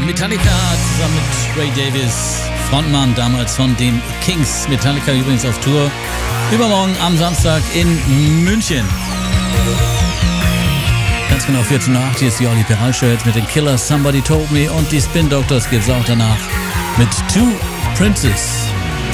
Metallica zusammen mit Ray Davies, Frontmann damals von den Kings. Metallica übrigens auf Tour. Übermorgen am Samstag in München. Ganz genau 14 nach 8. Hier ist die Olli Peralshow mit den Killers, Somebody Told Me, und die Spin Doctors gibt's auch danach mit Two Princes.